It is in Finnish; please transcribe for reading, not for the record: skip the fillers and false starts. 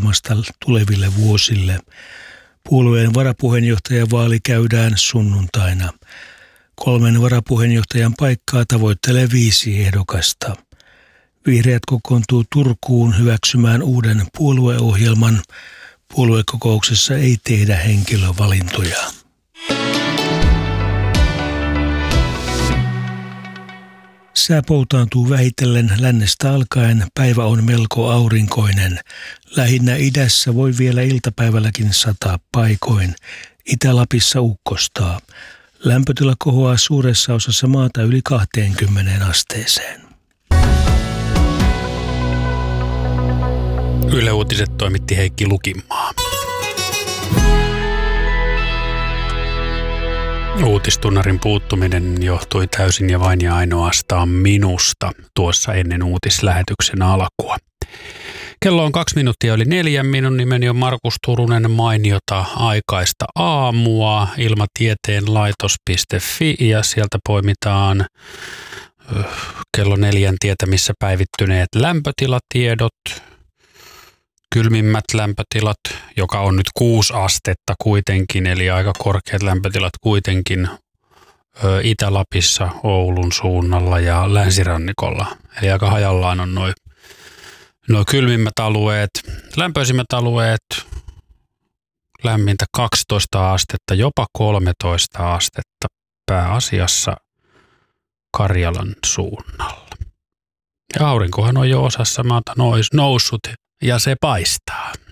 ohjelmasta tuleville vuosille. Puolueen varapuheenjohtajavaali käydään sunnuntaina. 3 varapuheenjohtajan paikkaa tavoittelee 5 ehdokasta. Vihreät kokoontuu Turkuun hyväksymään uuden puolueohjelman. Puoluekokouksessa ei tehdä henkilövalintoja. Sää poutaantuu vähitellen lännestä alkaen. Päivä on melko aurinkoinen. Lähinnä idässä voi vielä iltapäivälläkin sataa paikoin. Itä-Lapissa ukkostaa. Lämpötila kohoaa suuressa osassa maata yli 20 asteeseen. Yle Uutiset toimitti Heikki Lukimaa. Uutistunnarin puuttuminen johtui täysin ja vain ja ainoastaan minusta tuossa ennen uutislähetyksen alkua. Kello on 2 minuuttia yli 4. Minun nimeni on Markus Turunen. Mainiota aikaista aamua. Ilmatieteen-laitos.fi ja sieltä poimitaan kello 4 tietämissä päivittyneet lämpötilatiedot. Kylmimmät lämpötilat, joka on nyt 6 astetta kuitenkin, eli aika korkeat lämpötilat kuitenkin Itä-Lapissa, Oulun suunnalla ja länsirannikolla. Eli aika hajallaan on nuo kylmimmät alueet. Lämpöisimmät alueet, lämmintä 12 astetta, jopa 13 astetta pääasiassa Karjalan suunnalla. Ja aurinkohan on jo osassa maata noussut ja se paistaa.